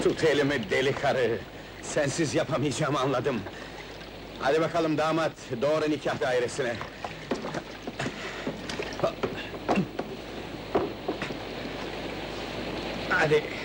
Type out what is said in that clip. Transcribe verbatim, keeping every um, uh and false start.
Tut elimi deli karı! Sensiz yapamayacağımı anladım! Hadi bakalım damat, doğru nikah dairesine! Hadi!